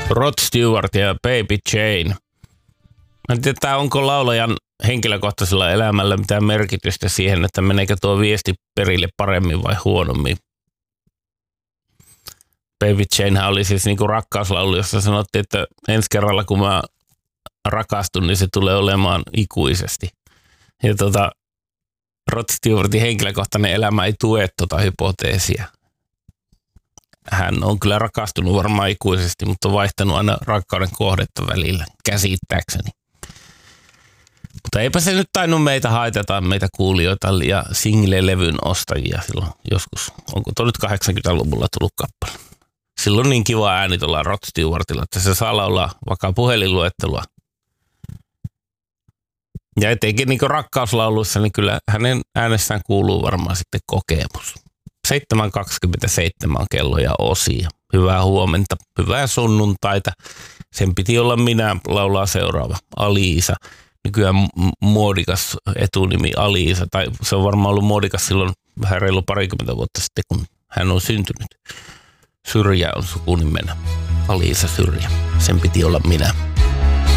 Rod Stewart ja Baby Jane. Mä en tiedä, onko laulajan henkilökohtaisella elämällä mitään merkitystä siihen, että meneekö tuo viesti perille paremmin vai huonommin. Baby Janehän oli siis niinku rakkauslaulu, jossa sanottiin, että ensi kerralla kun mä rakastun, niin se tulee olemaan ikuisesti. Ja Rod Stewartin henkilökohtainen elämä ei tue hypoteesia. Hän on kyllä rakastunut varmaan ikuisesti, mutta vaihtanut aina rakkauden kohdetta välillä, käsittääkseni. Mutta eipä se nyt tainnut meitä haitata, meitä kuulijoita ja single-levyn ostajia silloin joskus. Onko tuo nyt 80-luvulla tullut kappale? Silloin niin kiva ääni tuolla Rod Stewartilla, että se saa laulaa vaikka puhelinluettelua. Ja etenkin niin rakkauslauluissa, niin kyllä hänen äänessään kuuluu varmaan sitten kokemus. 7.27 on kello ja osia. Hyvää huomenta, hyvää sunnuntaita. Sen piti olla minä, laulaa seuraava. Aliisa. Nykyään muodikas etunimi Aliisa. Tai se on varmaan ollut muodikas silloin vähän reilu parikymmentä vuotta sitten, kun hän on syntynyt. Syrjä on sukunimenä. Aliisa Syrjä. Sen piti olla minä.